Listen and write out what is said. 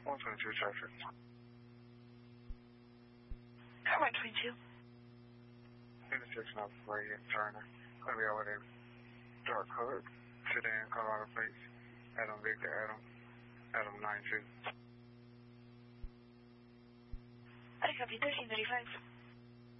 122 traffic. Car 122. Intersection off right Turner. Gonna be over there. Dark colored sedan, Colorado plates. Adam Victor, Adam 92. I copy 1335.